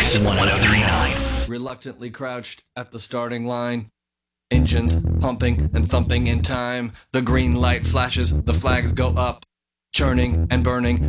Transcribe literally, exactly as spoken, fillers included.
This is one oh three point nine. Reluctantly crouched at the starting line. Engines pumping and thumping in time. The green light flashes, the flags go up. Churning and burning